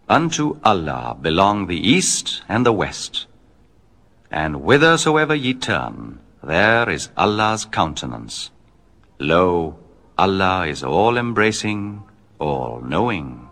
Unto Allah belong the east and the west. And whithersoever ye turn, there is Allah's countenance. Lo, Allah is all-embracing, all-knowing.